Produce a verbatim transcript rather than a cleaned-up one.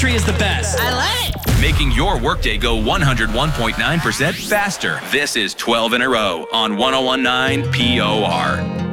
Tree is the best. I love it. Making your workday go one hundred one point nine percent faster. This is twelve in a row on one oh one point nine P O R.